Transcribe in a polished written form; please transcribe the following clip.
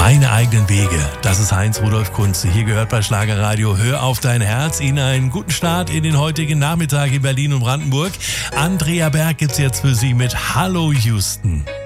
Meine eigenen Wege. Das ist Heinz-Rudolf Kunze. Hier gehört bei Schlagerradio Hör auf dein Herz. Ihnen einen guten Start in den heutigen Nachmittag in Berlin und Brandenburg. Andrea Berg gibt's jetzt für Sie mit Hallo Houston.